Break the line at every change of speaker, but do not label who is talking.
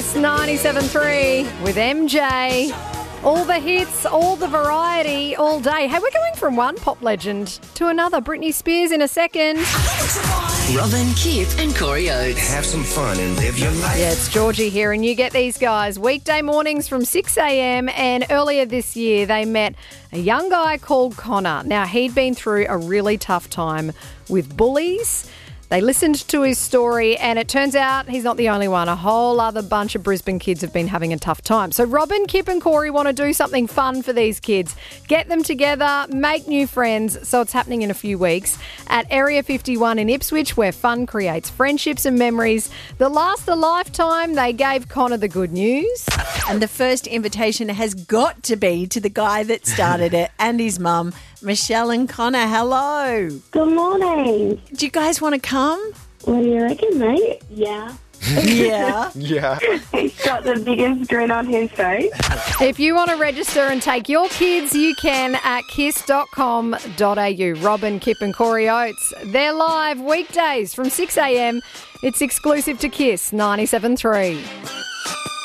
Kiss 97.3 with MJ. All the hits, all the variety, all day. Hey, we're going from one pop legend to another. Britney Spears in a second.
Robin, Kip and Corey Oates.
Have some fun and live your life.
Yeah, it's Georgie here, and you get these guys weekday mornings from 6 a.m. And earlier this year, they met a young guy called Connor. Now, he'd been through a really tough time with bullies. They listened to his story, and it turns out he's not the only one. A whole other bunch of Brisbane kids have been having a tough time. So Robin, Kip and Corey want to do something fun for these kids. Get them together, make new friends. So it's happening in a few weeks at Area 51 in Ipswich, where fun creates friendships and memories that last a lifetime. They gave Connor the good news.
And the first invitation has got to be to the guy that started it and his mum, Michelle and Connor. Hello.
Good morning.
Do you guys want to come?
What do you reckon, mate? Yeah.
Yeah.
Yeah.
He's got the biggest grin on his face.
If you want to register and take your kids, you can at kiss.com.au. Robin, Kip and Corey Oates. They're live weekdays from 6 a.m. It's exclusive to Kiss 97.3.